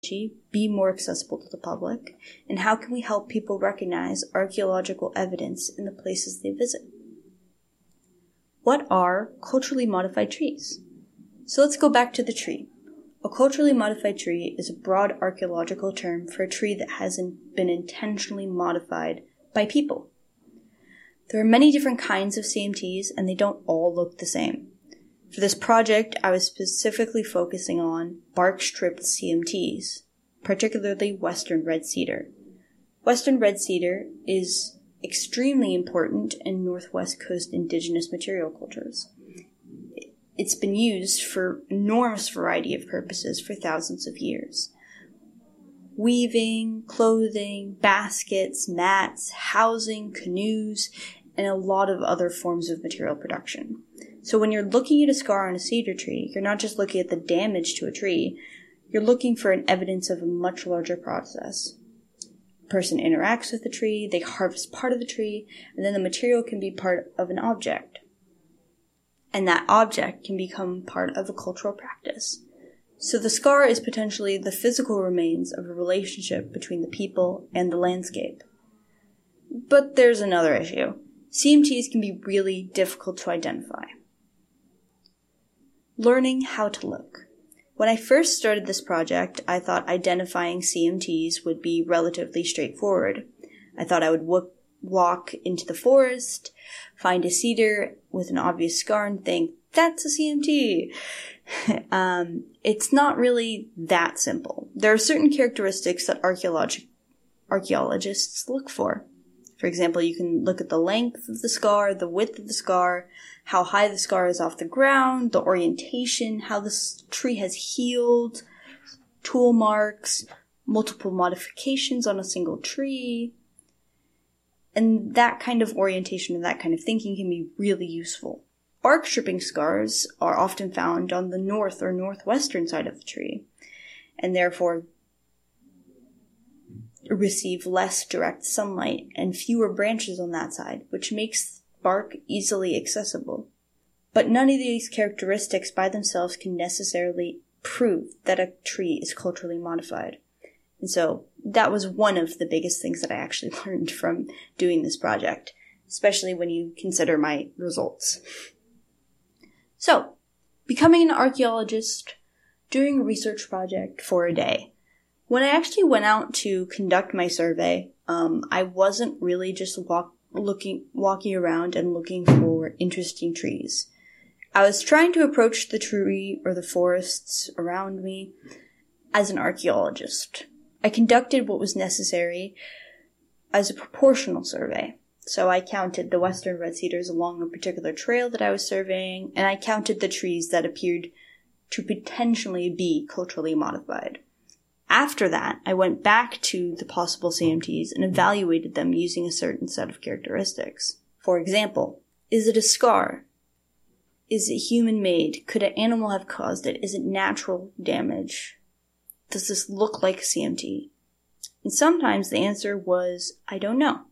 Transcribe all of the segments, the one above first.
be more accessible to the public, and how can we help people recognize archaeological evidence in the places they visit? What are culturally modified trees? So let's go back to the tree. A culturally modified tree is a broad archaeological term for a tree that hasn't been intentionally modified by people. There are many different kinds of CMTs, and they don't all look the same. For this project, I was specifically focusing on bark-stripped CMTs, particularly Western red cedar. Western red cedar is extremely important in Northwest Coast indigenous material cultures. It's been used for an enormous variety of purposes for thousands of years. Weaving, clothing, baskets, mats, housing, canoes, and a lot of other forms of material production. So when you're looking at a scar on a cedar tree, you're not just looking at the damage to a tree, you're looking for an evidence of a much larger process. A person interacts with the tree, they harvest part of the tree, and then the material can be part of an object. And that object can become part of a cultural practice. So the scar is potentially the physical remains of a relationship between the people and the landscape. But there's another issue. CMTs can be really difficult to identify. Learning how to look. When I first started this project, I thought identifying CMTs would be relatively straightforward. I thought I would walk into the forest, find a cedar with an obvious scar and think, that's a CMT. It's not really that simple. There are certain characteristics that archaeologists look for. For example, you can look at the length of the scar, the width of the scar, how high the scar is off the ground, the orientation, how the tree has healed, tool marks, multiple modifications on a single tree. And that kind of orientation and that kind of thinking can be really useful. Bark stripping scars are often found on the north or northwestern side of the tree, and therefore receive less direct sunlight and fewer branches on that side, which makes bark easily accessible. But none of these characteristics by themselves can necessarily prove that a tree is culturally modified. And so that was one of the biggest things that I actually learned from doing this project, especially when you consider my results. So, becoming an archaeologist, doing a research project for a day. When I actually went out to conduct my survey, I wasn't really just walking around and looking for interesting trees. I was trying to approach the tree or the forests around me as an archaeologist. I conducted what was necessary as a proportional survey. So I counted the western red cedars along a particular trail that I was surveying, and I counted the trees that appeared to potentially be culturally modified. After that, I went back to the possible CMTs and evaluated them using a certain set of characteristics. For example, is it a scar? Is it human-made? Could an animal have caused it? Is it natural damage? Does this look like a CMT? And sometimes the answer was, I don't know.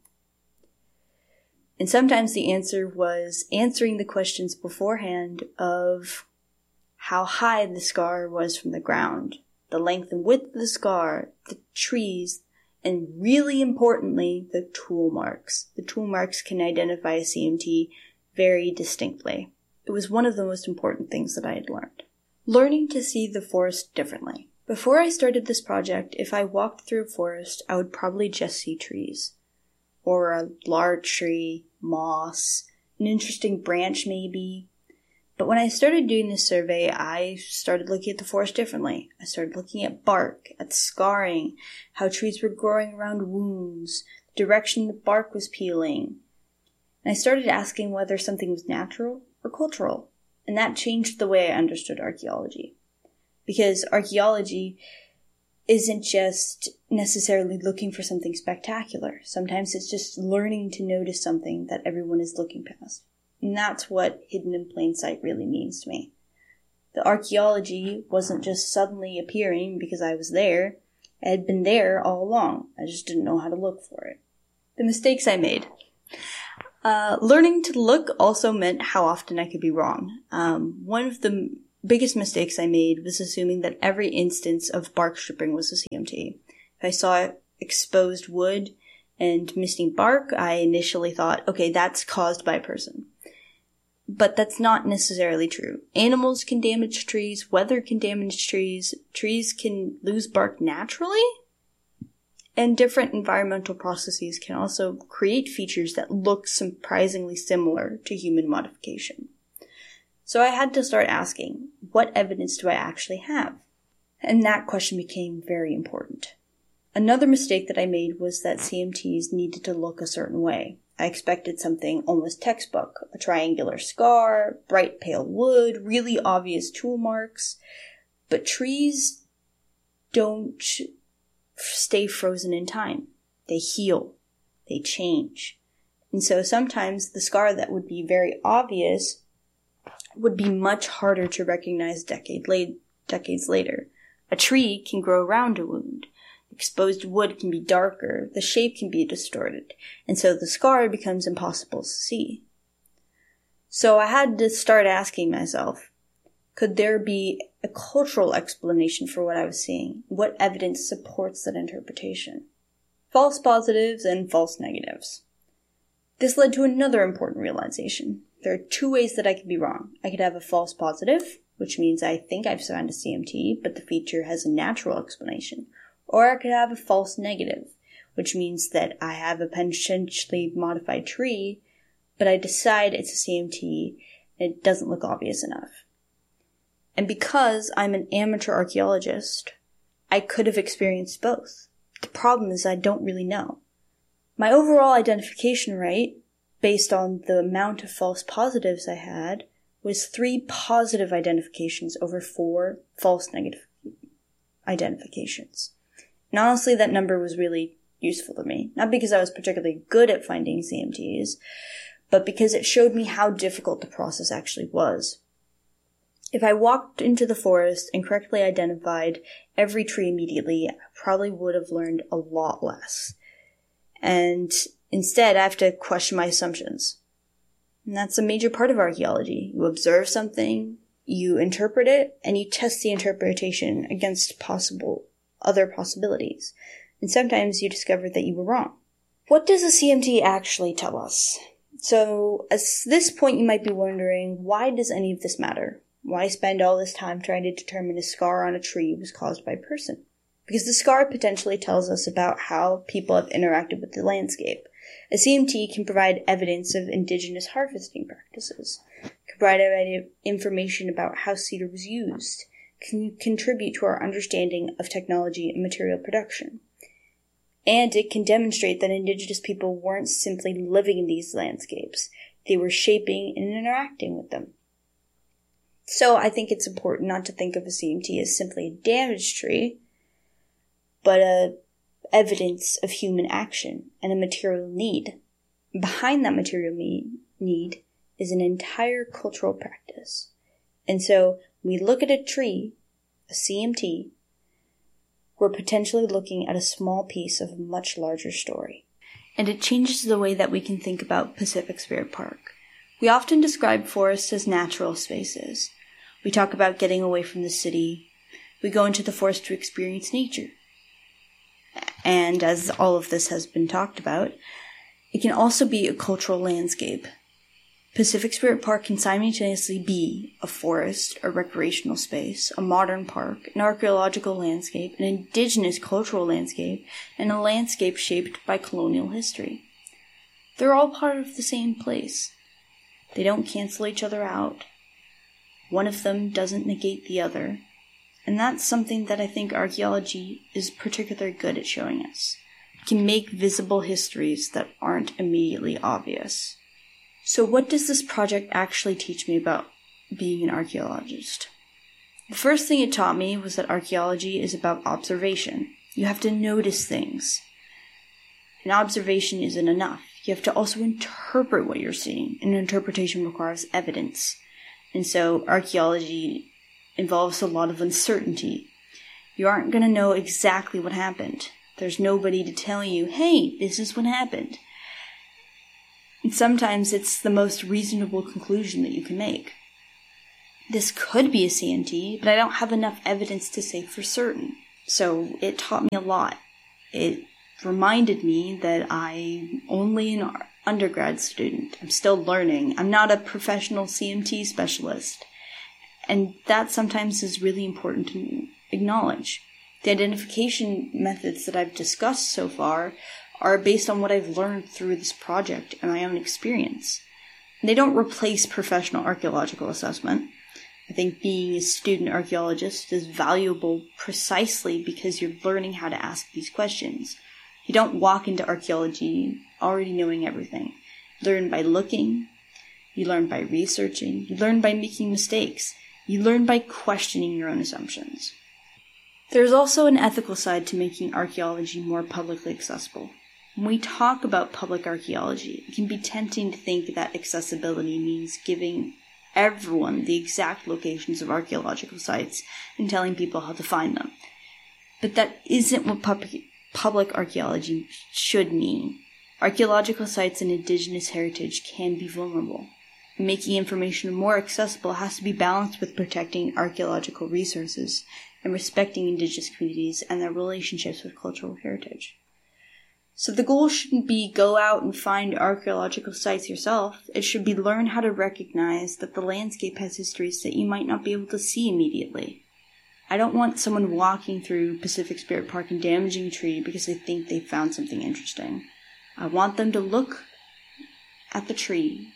And sometimes the answer was answering the questions beforehand of how high the scar was from the ground, the length and width of the scar, the trees, and really importantly, the tool marks. The tool marks can identify a CMT very distinctly. It was one of the most important things that I had learned. Learning to see the forest differently. Before I started this project, if I walked through a forest, I would probably just see trees. Or a large tree, moss, an interesting branch maybe. But when I started doing this survey, I started looking at the forest differently. I started looking at bark, at scarring, how trees were growing around wounds, the direction the bark was peeling. And I started asking whether something was natural or cultural. And that changed the way I understood archaeology. Because archaeology isn't just necessarily looking for something spectacular. Sometimes it's just learning to notice something that everyone is looking past. And that's what hidden in plain sight really means to me. The archaeology wasn't just suddenly appearing because I was there. I had been there all along. I just didn't know how to look for it. The mistakes I made. Learning to look also meant how often I could be wrong. One of the biggest mistakes I made was assuming that every instance of bark stripping was a CMT. If I saw exposed wood and missing bark, I initially thought, okay, that's caused by a person. But that's not necessarily true. Animals can damage trees, weather can damage trees, trees can lose bark naturally, and different environmental processes can also create features that look surprisingly similar to human modification. So I had to start asking, what evidence do I actually have? And that question became very important. Another mistake that I made was that CMTs needed to look a certain way. I expected something almost textbook, a triangular scar, bright pale wood, really obvious tool marks. But trees don't stay frozen in time. They heal. They change. And so sometimes the scar that would be very obvious would be much harder to recognize decades later. A tree can grow around a wound. Exposed wood can be darker, the shape can be distorted, and so the scar becomes impossible to see. So I had to start asking myself, could there be a cultural explanation for what I was seeing? What evidence supports that interpretation? False positives and false negatives. This led to another important realization. There are two ways that I could be wrong. I could have a false positive, which means I think I've found a CMT, but the feature has a natural explanation. Or I could have a false negative, which means that I have a potentially modified tree, but I decide it's a CMT and it doesn't look obvious enough. And because I'm an amateur archaeologist, I could have experienced both. The problem is I don't really know. My overall identification rate, based on the amount of false positives I had, was 3 positive identifications over 4 false negative identifications. And honestly, that number was really useful to me. Not because I was particularly good at finding CMTs, but because it showed me how difficult the process actually was. If I walked into the forest and correctly identified every tree immediately, I probably would have learned a lot less. And instead, I have to question my assumptions. And that's a major part of archaeology. You observe something, you interpret it, and you test the interpretation against other possibilities. And sometimes you discover that you were wrong. What does a CMT actually tell us? So, at this point you might be wondering, why does any of this matter? Why spend all this time trying to determine a scar on a tree was caused by a person? Because the scar potentially tells us about how people have interacted with the landscape. A CMT can provide evidence of indigenous harvesting practices, can provide information about how cedar was used, can contribute to our understanding of technology and material production. And it can demonstrate that indigenous people weren't simply living in these landscapes. They were shaping and interacting with them. So I think it's important not to think of a CMT as simply a damaged tree, but a evidence of human action and a material need. Behind that material need is an entire cultural practice. And so when we look at a tree, a CMT, we're potentially looking at a small piece of a much larger story. And it changes the way that we can think about Pacific Spirit Park. We often describe forests as natural spaces. We talk about getting away from the city. We go into the forest to experience nature. And as all of this has been talked about, it can also be a cultural landscape. Pacific Spirit Park can simultaneously be a forest, a recreational space, a modern park, an archaeological landscape, an indigenous cultural landscape, and a landscape shaped by colonial history. They're all part of the same place. They don't cancel each other out. One of them doesn't negate the other. And that's something that I think archaeology is particularly good at showing us. It can make visible histories that aren't immediately obvious. So what does this project actually teach me about being an archaeologist? The first thing it taught me was that archaeology is about observation. You have to notice things. And observation isn't enough. You have to also interpret what you're seeing, and interpretation requires evidence. And so archaeology involves a lot of uncertainty. You aren't going to know exactly what happened. There's nobody to tell you, hey, this is what happened. And sometimes it's the most reasonable conclusion that you can make. this could be a CMT, but I don't have enough evidence to say for certain. So it taught me a lot. It reminded me that I'm only an undergrad student. I'm still learning. I'm not a professional CMT specialist. And that sometimes is really important to acknowledge. The identification methods that I've discussed so far are based on what I've learned through this project and my own experience. They don't replace professional archaeological assessment. I think being a student archaeologist is valuable precisely because you're learning how to ask these questions. You don't walk into archaeology already knowing everything. You learn by looking, you learn by researching, you learn by making mistakes, you learn by questioning your own assumptions. There's also an ethical side to making archaeology more publicly accessible. When we talk about public archaeology, it can be tempting to think that accessibility means giving everyone the exact locations of archaeological sites and telling people how to find them. But that isn't what public archaeology should mean. Archaeological sites and indigenous heritage can be vulnerable. Making information more accessible has to be balanced with protecting archaeological resources and respecting indigenous communities and their relationships with cultural heritage. So the goal shouldn't be go out and find archaeological sites yourself. It should be learn how to recognize that the landscape has histories that you might not be able to see immediately. I don't want someone walking through Pacific Spirit Park and damaging a tree because they think they found something interesting. I want them to look at the tree,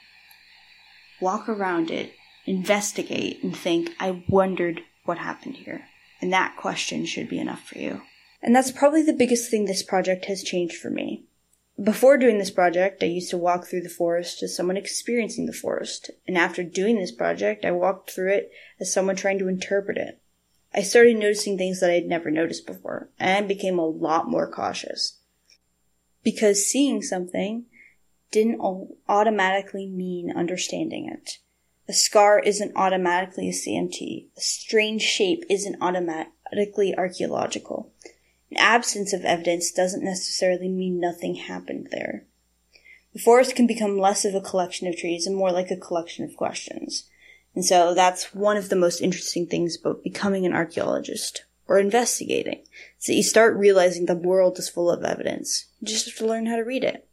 walk around it, investigate, and think, I wondered what happened here. And that question should be enough for you. And that's probably the biggest thing this project has changed for me. Before doing this project, I used to walk through the forest as someone experiencing the forest. And after doing this project, I walked through it as someone trying to interpret it. I started noticing things that I had never noticed before, and I became a lot more cautious. Because seeing something didn't automatically mean understanding it. A scar isn't automatically a CMT. A strange shape isn't automatically archaeological. An absence of evidence doesn't necessarily mean nothing happened there. The forest can become less of a collection of trees and more like a collection of questions. And so that's one of the most interesting things about becoming an archaeologist or investigating, is that you start realizing the world is full of evidence. You just have to learn how to read it.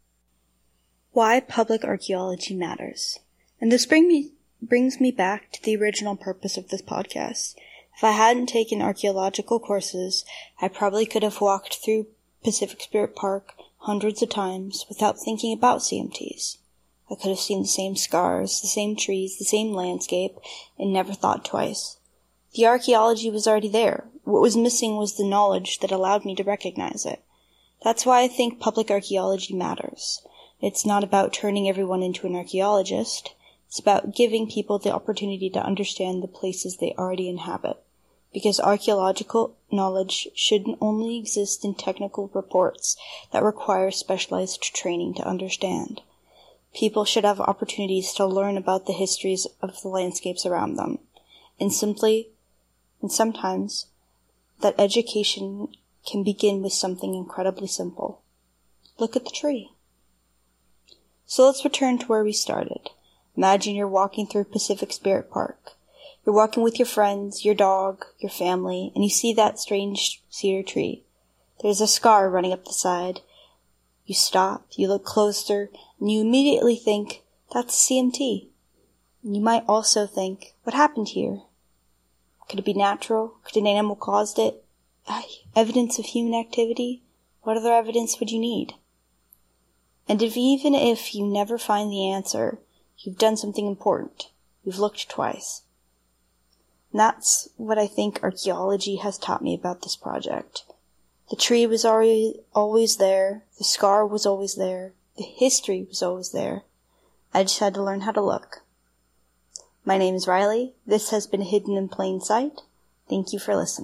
Why public archaeology matters. And this brings me back to the original purpose of this podcast. If I hadn't taken archaeological courses, I probably could have walked through Pacific Spirit Park hundreds of times without thinking about CMTs. I could have seen the same scars, the same trees, the same landscape, and never thought twice. The archaeology was already there. What was missing was the knowledge that allowed me to recognize it. That's why I think public archaeology matters. It's not about turning everyone into an archaeologist. It's about giving people the opportunity to understand the places they already inhabit. Because archaeological knowledge shouldn't only exist in technical reports that require specialized training to understand. People should have opportunities to learn about the histories of the landscapes around them. And sometimes, that education can begin with something incredibly simple. Look at the tree. So let's return to where we started. Imagine you're walking through Pacific Spirit Park. You're walking with your friends, your dog, your family, and you see that strange cedar tree. There's a scar running up the side. You stop, you look closer, and you immediately think, that's a CMT. And you might also think, what happened here? Could it be natural? Could an animal caused it? Evidence of human activity? What other evidence would you need? And even if you never find the answer, you've done something important. You've looked twice. And that's what I think archaeology has taught me about this project. The tree was always there. The scar was always there. The history was always there. I just had to learn how to look. My name is Riley. This has been Hidden in Plain Sight. Thank you for listening.